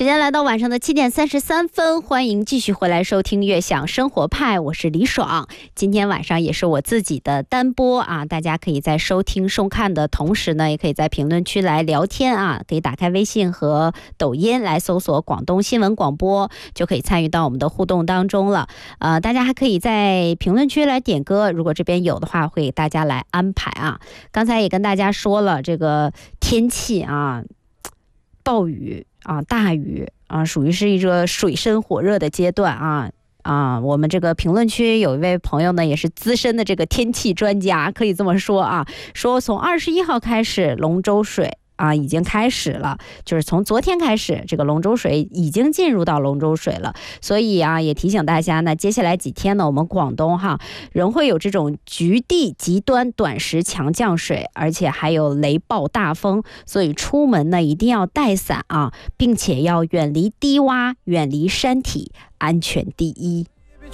间来到晚上的7点33分，欢迎继续回来收听悦享生活派，我是李爽。今天晚上也是我自己的单播啊，大家可以在收听收看的同时呢，也可以在评论区来聊天啊，可以打开微信和抖音来搜索广东新闻广播，就可以参与到我们的互动当中了。大家还可以在评论区来点歌，如果这边有的话会给大家来安排啊。刚才也跟大家说了，这个天气啊，暴雨啊，大雨啊，属于是一个水深火热的阶段啊。我们这个评论区有一位朋友呢，也是资深的这个天气专家，可以这么说啊，说从21号开始，龙舟水已经开始了，就是从昨天开始，这个龙舟水已经进入到龙舟水了，所以也提醒大家呢，接下来几天呢，我们广东仍会有这种局地极端短时强降水，而且还有雷暴大风，所以出门呢一定要带伞并且要远离低洼，远离山体，安全第一。